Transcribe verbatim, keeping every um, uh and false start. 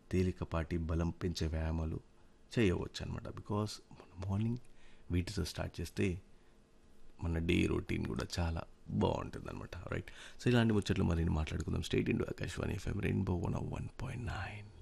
తేలికపాటి బలం పెంచే వ్యాయామాలు చేయవచ్చు అనమాట. బికాస్ మన మార్నింగ్ వీటితో స్టార్ట్ చేస్తే మన డే రొటీన్ కూడా చాలా బాగుంటుంది అనమాట. రైట్. సో ఇలాంటి ముచ్చట్లు మరి మాట్లాడుకుందాం. State into Akashvani FM rainbow one one point nine.